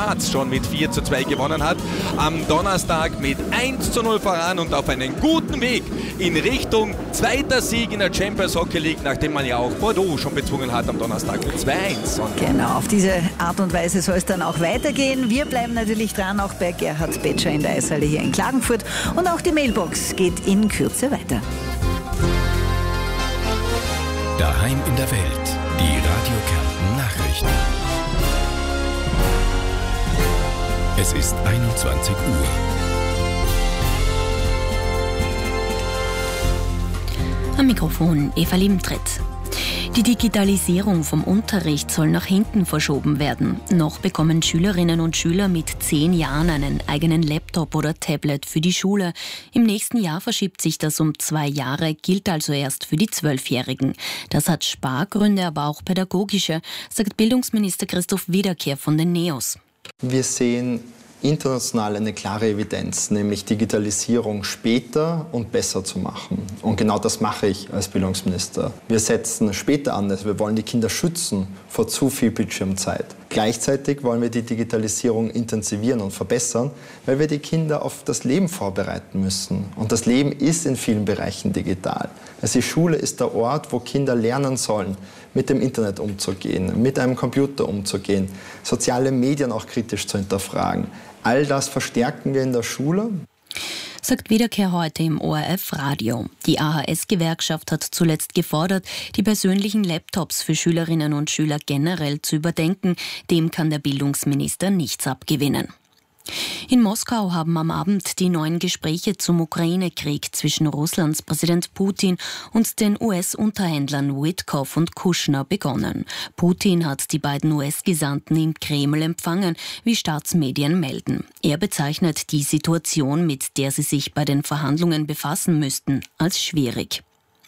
Graz schon mit 4:2 gewonnen hat. Am Donnerstag mit 1:0 voran und auf einen guten Weg in Richtung zweiter Sieg in der Champions Hockey League, nachdem man ja auch Bordeaux schon bezwungen hat am Donnerstag mit 2:1. Genau, auf diese Art und Weise soll es dann auch weitergehen. Wir bleiben natürlich dran, auch bei Gerhard Betscher in der Eishalle hier in Klagenfurt. Und auch die Mailbox geht in Kürze weiter. Daheim in der Welt, die Radio Kärnten Nachrichten. Es ist 21 Uhr. Am Mikrofon Eva Liebentritt. Die Digitalisierung vom Unterricht soll nach hinten verschoben werden. Noch bekommen Schülerinnen und Schüler mit 10 Jahren einen eigenen Laptop oder Tablet für die Schule. Im nächsten Jahr verschiebt sich das um 2 Jahre, gilt also erst für die 12-Jährigen. Das hat Spargründe, aber auch pädagogische, sagt Bildungsminister Christoph Wiederkehr von den NEOS. Wir sehen international eine klare Evidenz, nämlich Digitalisierung später und besser zu machen. Und genau das mache ich als Bildungsminister. Wir setzen später an, also wir wollen die Kinder schützen vor zu viel Bildschirmzeit. Gleichzeitig wollen wir die Digitalisierung intensivieren und verbessern, weil wir die Kinder auf das Leben vorbereiten müssen. Und das Leben ist in vielen Bereichen digital. Also die Schule ist der Ort, wo Kinder lernen sollen, mit dem Internet umzugehen, mit einem Computer umzugehen, soziale Medien auch kritisch zu hinterfragen. All das verstärken wir in der Schule. Sagt Wiederkehr heute im ORF-Radio. Die AHS-Gewerkschaft hat zuletzt gefordert, die persönlichen Laptops für Schülerinnen und Schüler generell zu überdenken. Dem kann der Bildungsminister nichts abgewinnen. In Moskau haben am Abend die neuen Gespräche zum Ukraine-Krieg zwischen Russlands Präsident Putin und den US-Unterhändlern Witkoff und Kushner begonnen. Putin hat die beiden US-Gesandten im Kreml empfangen, wie Staatsmedien melden. Er bezeichnet die Situation, mit der sie sich bei den Verhandlungen befassen müssten, als schwierig.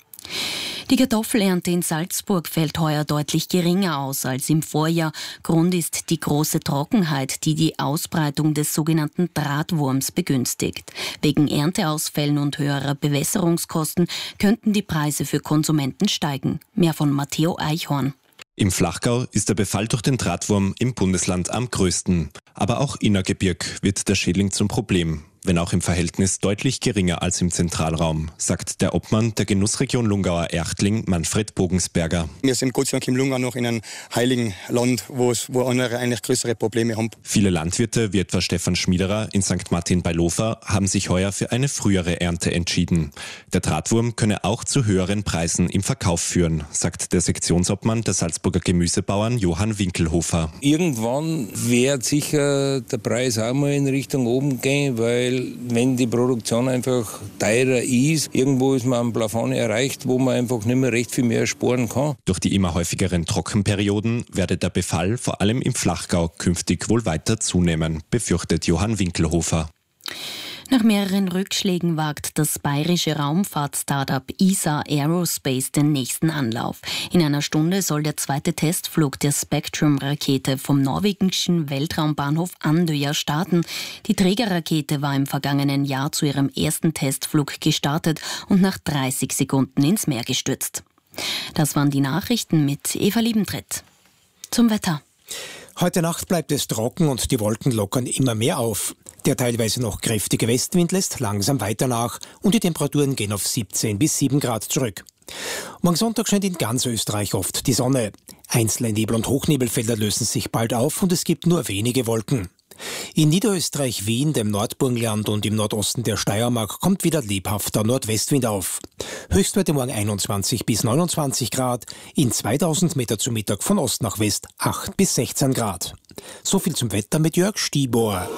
Die Kartoffelernte in Salzburg fällt heuer deutlich geringer aus als im Vorjahr. Grund ist die große Trockenheit, die die Ausbreitung des sogenannten Drahtwurms begünstigt. Wegen Ernteausfällen und höherer Bewässerungskosten könnten die Preise für Konsumenten steigen. Mehr von Matteo Eichhorn. Im Flachgau ist der Befall durch den Drahtwurm im Bundesland am größten. Aber auch Innergebirg wird der Schädling zum Problem, wenn auch im Verhältnis deutlich geringer als im Zentralraum, sagt der Obmann der Genussregion Lungauer Erchtling, Manfred Bogensberger. Wir sind Gott sei Dank im Lungau noch in einem heiligen Land, wo andere eigentlich größere Probleme haben. Viele Landwirte, wie etwa Stefan Schmiederer in St. Martin bei Lofer, haben sich heuer für eine frühere Ernte entschieden. Der Drahtwurm könne auch zu höheren Preisen im Verkauf führen, sagt der Sektionsobmann der Salzburger Gemüsebauern Johann Winkelhofer. Irgendwann wird sicher der Preis auch mal in Richtung oben gehen, weil wenn die Produktion einfach teurer ist, irgendwo ist man am Plafond erreicht, wo man einfach nicht mehr recht viel mehr sparen kann. Durch die immer häufigeren Trockenperioden werde der Befall vor allem im Flachgau künftig wohl weiter zunehmen, befürchtet Johann Winkelhofer. Nach mehreren Rückschlägen wagt das bayerische Raumfahrt-Startup ESA Aerospace den nächsten Anlauf. In einer Stunde soll der zweite Testflug der Spectrum-Rakete vom norwegischen Weltraumbahnhof Andøya starten. Die Trägerrakete war im vergangenen Jahr zu ihrem ersten Testflug gestartet und nach 30 Sekunden ins Meer gestürzt. Das waren die Nachrichten mit Eva Liebentritt. Zum Wetter. Heute Nacht bleibt es trocken und die Wolken lockern immer mehr auf. Der teilweise noch kräftige Westwind lässt langsam weiter nach und die Temperaturen gehen auf 17 bis 7 Grad zurück. Morgen Sonntag scheint in ganz Österreich oft die Sonne. Einzelne Nebel- und Hochnebelfelder lösen sich bald auf und es gibt nur wenige Wolken. In Niederösterreich, Wien, dem Nordburgenland und im Nordosten der Steiermark kommt wieder lebhafter Nordwestwind auf. Höchstwerte morgen 21 bis 29 Grad, in 2000 Meter zu Mittag von Ost nach West 8 bis 16 Grad. So viel zum Wetter mit Jörg Stieber.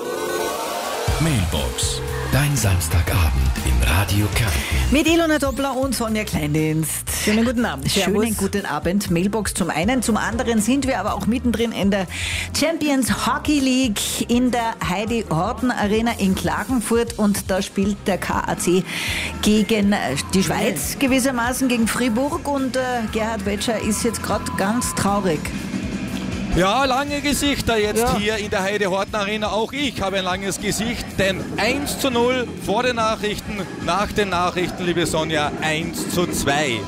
Mailbox, dein Samstagabend in Radio Kärnten. Mit Ilona Doppler und Sonja Kleindienst. Schönen guten Abend. Schönen guten Abend. Mailbox zum einen. Zum anderen sind wir aber auch mittendrin in der Champions Hockey League in der Heidi-Horten-Arena in Klagenfurt. Und da spielt der KAC gegen die Schweiz gewissermaßen, gegen Fribourg. Und Gerhard Betscher ist jetzt gerade ganz traurig. Ja, lange Gesichter jetzt hier in der Heidi-Horten-Arena. Auch ich habe ein langes Gesicht, denn 1:0 vor den Nachrichten, nach den Nachrichten, liebe Sonja, 1:2.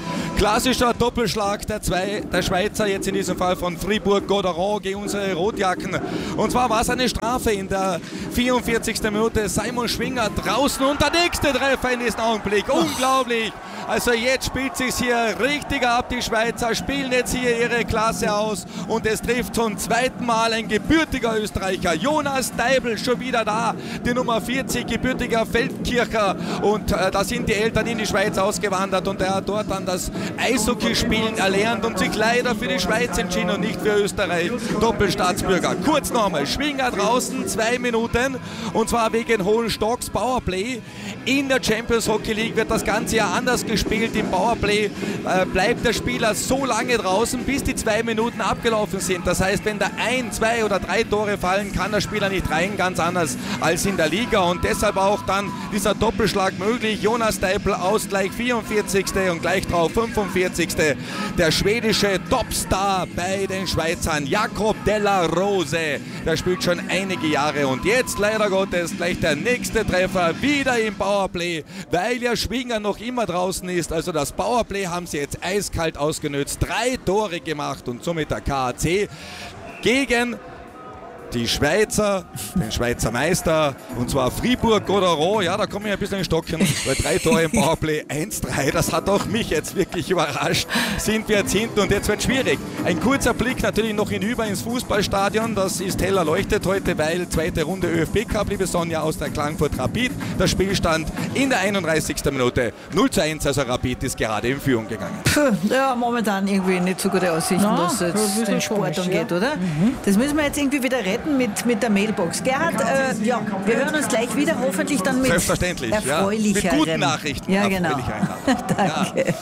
Klassischer Doppelschlag der Schweizer, jetzt in diesem Fall von Fribourg-Gotteron gegen unsere Rotjacken. Und zwar war es eine Strafe in der 44. Minute. Simon Schwinger draußen und der nächste Treffer in diesem Augenblick. Unglaublich! Also jetzt spielt es sich hier richtig ab. Die Schweizer spielen jetzt hier ihre Klasse aus und es trifft zum zweiten Mal ein gebürtiger Österreicher. Jonas Deibel schon wieder da, die Nummer 40, gebürtiger Feldkircher, und da sind die Eltern in die Schweiz ausgewandert und er hat dort dann das Eishockeyspielen erlernt und sich leider für die Schweiz entschieden und nicht für Österreich. Doppelstaatsbürger. Kurz nochmal, Schwinger draußen, 2 Minuten, und zwar wegen hohen Stocks, Powerplay. In der Champions Hockey League wird das Ganze ja anders gespielt. Im Powerplay bleibt der Spieler so lange draußen, bis die 2 Minuten abgelaufen sind. Das heißt, wenn da 1, 2 oder 3 Tore fallen, kann der Spieler nicht rein, ganz anders als in der Liga, und deshalb auch dann dieser Doppelschlag möglich. Jonas Deibel, Ausgleich 44. und gleich drauf 45. Der schwedische Topstar bei den Schweizern, Jakob Della Rose, der spielt schon einige Jahre, und jetzt leider Gottes gleich der nächste Treffer, wieder im Powerplay, weil ja Schwinger noch immer draußen ist. Also das Powerplay haben sie jetzt eiskalt ausgenutzt, 3 Tore gemacht und somit der KAC gegen die Schweizer, den Schweizer Meister, und zwar Fribourg-Gotteron. Ja, da komme ich ein bisschen in Stocken, weil 3 Tore im Powerplay, 1-3, das hat auch mich jetzt wirklich überrascht. Sind wir jetzt hinten und jetzt wird es schwierig. Ein kurzer Blick natürlich noch hinüber ins Fußballstadion, das ist hell erleuchtet heute, weil 2. Runde ÖFB Cup, liebe Sonja, aus der Klagenfurt Rapid. Der Spielstand in der 31. Minute 0-1, also Rapid ist gerade in Führung gegangen. Ja, momentan irgendwie nicht so gute Aussichten, was jetzt den Sport angeht, oder? Das müssen wir jetzt irgendwie wieder retten mit der Mailbox. Gerhard, ja, wir hören uns gleich wieder, hoffentlich dann mit erfreulicheren. Mit guten Nachrichten. Ja, genau. Danke.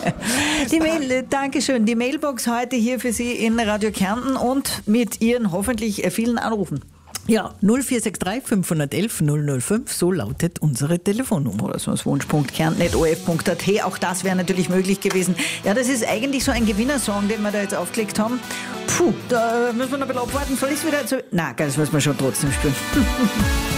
Ja. Dankeschön. Die Mailbox heute hier für Sie in Radio Kärnten und mit Ihren hoffentlich vielen Anrufen. Ja, 0463 511 005, so lautet unsere Telefonnummer. Oder sonst wunsch.kärnten.of.at, auch das wäre natürlich möglich gewesen. Ja, das ist eigentlich so ein Gewinnersong, den wir da jetzt aufgelegt haben. Puh, da müssen wir noch ein bisschen abwarten. Soll ich es wieder? Na, das müssen wir schon trotzdem spielen.